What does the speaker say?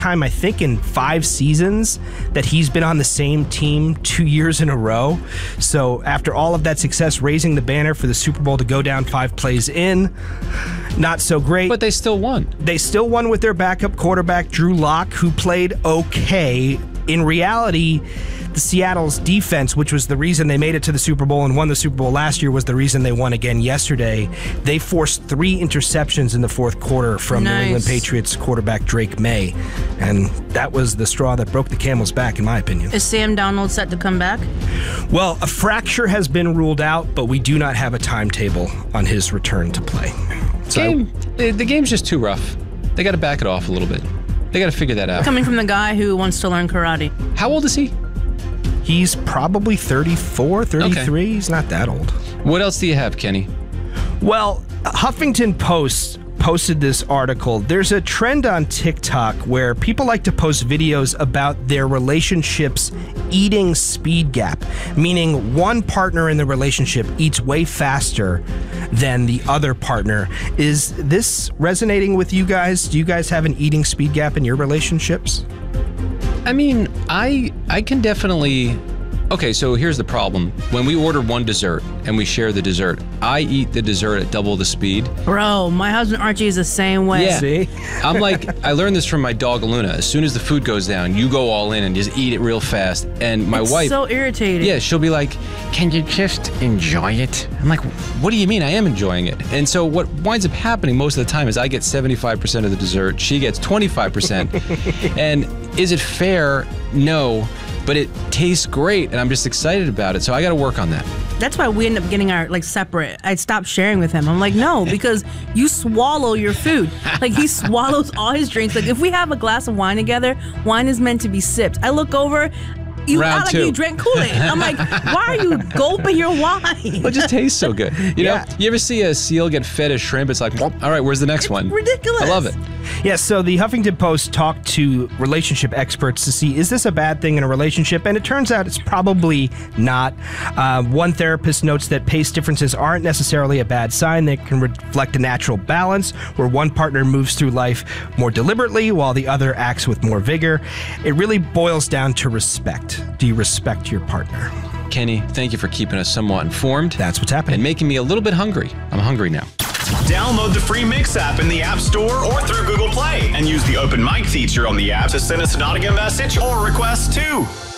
time, I think, in 5 seasons that he's been on the same team 2 years in a row. So after all of that success, raising the banner for the Super Bowl to go down 5 plays in, not so great. But they still won. They still won with their backup quarterback, Drew Lock, who played okay. In reality, the Seattle's defense, which was the reason they made it to the Super Bowl and won the Super Bowl last year, was the reason they won again yesterday. They forced 3 interceptions in the fourth quarter from New England Patriots quarterback Drake May. And that was the straw that broke the camel's back, in my opinion. Is Sam Darnold set to come back? Well, a fracture has been ruled out, but we do not have a timetable on his return to play. The game's just too rough. They got to back it off a little bit. They got to figure that out. Coming from the guy who wants to learn karate. How old is he? He's probably 34, 33. Okay. He's not that old. What else do you have, Kenny? Well, Huffington Post posted this article. There's a trend on TikTok where people like to post videos about their relationship's eating speed gap, meaning one partner in the relationship eats way faster than the other partner. Is this resonating with you guys? Do you guys have an eating speed gap in your relationships? I mean, I can definitely... Okay, so here's the problem. When we order one dessert and we share the dessert, I eat the dessert at double the speed. Bro, my husband Archie is the same way. Yeah. See? I'm like, I learned this from my dog Luna. As soon as the food goes down, you go all in and just eat it real fast. And my wife... so irritating. Yeah, she'll be like, can you just enjoy it? I'm like, what do you mean? I am enjoying it. And so what winds up happening most of the time is I get 75% of the dessert, she gets 25%. And is it fair? No. But it tastes great, and I'm just excited about it, so I got to work on that. That's why we end up getting our, separate. I stopped sharing with him. I'm like, no, because you swallow your food. Like, he swallows all his drinks. Like, if we have a glass of wine together, wine is meant to be sipped. I look over... You act like you drank Kool-Aid. I'm like, why are you gulping your wine? Well, it just tastes so good. You know, you ever see a seal get fed a shrimp? It's like, well, all right, where's the next one? Ridiculous. I love it. Yeah, so the Huffington Post talked to relationship experts to see, is this a bad thing in a relationship? And it turns out it's probably not. One therapist notes that pace differences aren't necessarily a bad sign. They can reflect a natural balance where one partner moves through life more deliberately while the other acts with more vigor. It really boils down to respect. Do you respect your partner? Kenny, thank you for keeping us somewhat informed. That's what's happening. And making me a little bit hungry. I'm hungry now. Download the free Mix app in the App Store or through Google Play and use the open mic feature on the app to send us an audio message or request too.